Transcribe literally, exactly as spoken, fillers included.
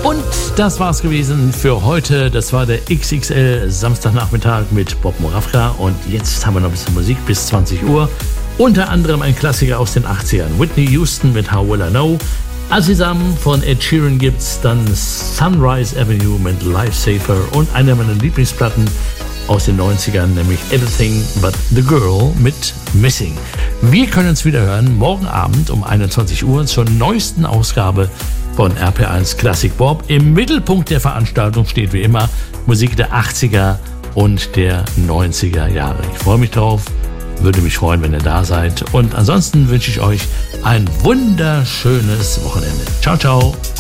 Und das war's gewesen für heute. Das war der X X L Samstagnachmittag mit Bob Moravka. Und jetzt haben wir noch ein bisschen Musik bis zwanzig Uhr. Unter anderem ein Klassiker aus den achtzigern. Whitney Houston mit How Will I Know. Azizam von Ed Sheeran gibt's dann Sunrise Avenue mit Lifesaver und eine meiner Lieblingsplatten aus den neunzigern, nämlich Everything But The Girl mit Missing. Wir können uns wieder hören morgen Abend um einundzwanzig Uhr zur neuesten Ausgabe von R P eins Classic Bob. Im Mittelpunkt der Veranstaltung steht wie immer Musik der achtziger und der neunziger Jahre. Ich freue mich drauf, würde mich freuen, wenn ihr da seid. Und ansonsten wünsche ich euch ein wunderschönes Wochenende. Ciao, ciao.